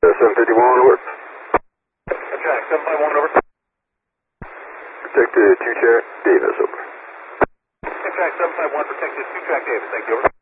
751 over. Jack, 751 over. Protected 2 track Davis over. Jack, 751 protected 2 track Davis, thank you, over.